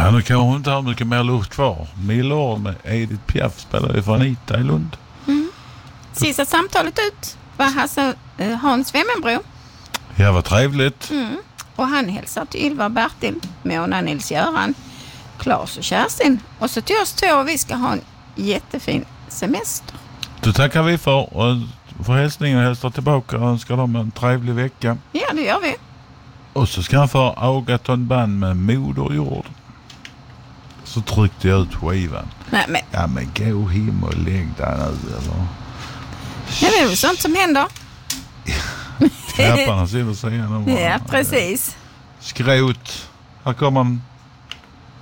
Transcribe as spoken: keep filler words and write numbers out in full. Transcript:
Ja, nu kanske hon inte har mycket mer luft kvar. Milord med Edith Piaf spelar ju för Anita i Lund. Mm. Sista samtalet ut var Hasse eh, Hans Wemmenbro. Ja, vad trevligt. Mm. Och han hälsar till Ylva och Bertil, Mona, Nils-Göran, Claes och Kerstin. Och så till oss två, och vi ska ha en jättefin semester. Då tackar vi för, och för hälsningen och hälsar tillbaka och önskar dem en trevlig vecka. Ja, det gör vi. Och så ska han få Agaton Band med Moder Jord. Så tryckte jag ut skivan. Nej, men... Ja, men gå hem och lägg där nu, eller? Ja, det är väl sånt som händer. Knapparna ser du säga. Ja, precis. Skrot. Här kommer en